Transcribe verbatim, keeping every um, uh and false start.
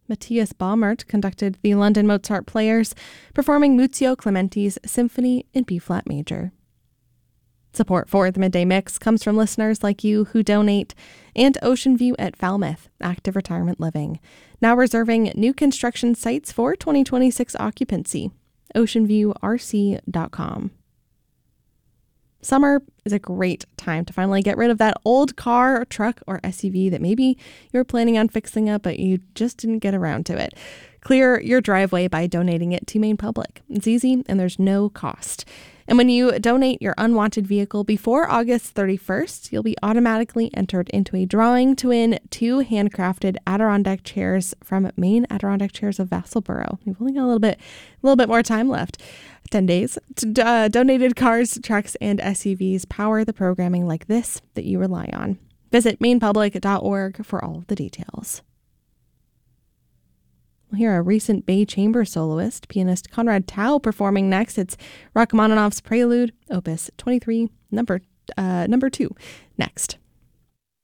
Matthias Baumert conducted the London Mozart Players, performing Muzio Clementi's Symphony in B-flat major. Support for the Midday Mix comes from listeners like you who donate, and Ocean View at Falmouth, Active Retirement Living, now reserving new construction sites for twenty twenty-six occupancy. ocean view r c dot com. Summer is a great time to finally get rid of that old car, truck, or S U V that maybe you're planning on fixing up, but you just didn't get around to it. Clear your driveway by donating it to Maine Public. It's easy and there's no cost. And when you donate your unwanted vehicle before August thirty-first, you'll be automatically entered into a drawing to win two handcrafted Adirondack chairs from Maine Adirondack Chairs of Vassalboro. We've only got a little bit, a little bit more time left. ten days. Uh, donated cars, trucks, and S U Vs power the programming like this that you rely on. Visit maine public dot org for all of the details. We'll hear a recent Bay Chamber soloist, pianist Conrad Tao, performing next. It's Rachmaninoff's Prelude, Opus twenty-three, number uh, number two, next.